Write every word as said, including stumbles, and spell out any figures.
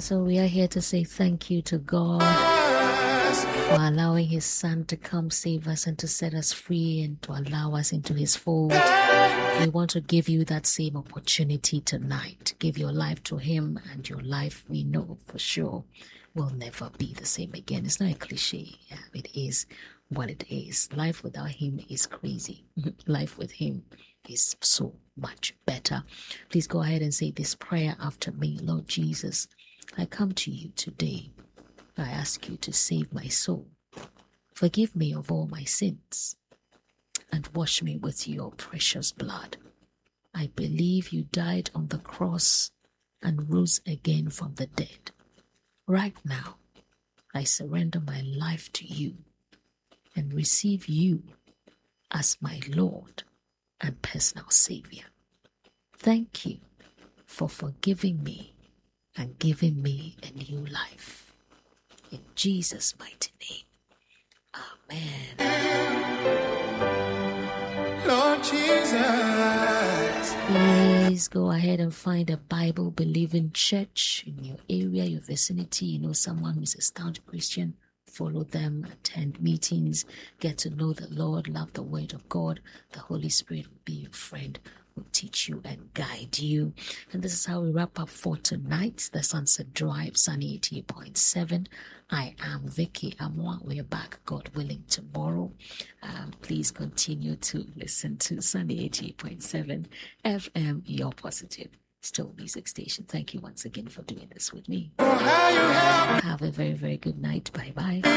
so we are here to say thank you to God for allowing his son to come save us and to set us free and to allow us into his fold. We want to give you that same opportunity tonight. Give your life to him, and your life, we know for sure, will never be the same again. It's not a cliche. Yeah, it is what it is. Life without him is crazy. Life with him is so much better. Please go ahead and say this prayer after me. Lord Jesus, I come to you today. I ask you to save my soul. Forgive me of all my sins and wash me with your precious blood. I believe you died on the cross and rose again from the dead. Right now, I surrender my life to you and receive you as my Lord and personal Savior. Thank you for forgiving me and giving me a new life. In Jesus' mighty name. Amen. Lord Jesus. Please go ahead and find a Bible-believing church in your area, your vicinity. You know someone who's a staunch Christian. Follow them, attend meetings, get to know the Lord, love the Word of God. The Holy Spirit will be your friend, will teach you and guide you. And this is how we wrap up for tonight. The Sunset Drive, Sunny eighty-eight point seven. I am Vicky Amwa. We are back, God willing, tomorrow. Um, please continue to listen to Sunny eighty-eight point seven F M, your positive Still Music Station. Thank you once again for doing this with me. Have a very, very good night. Bye-bye.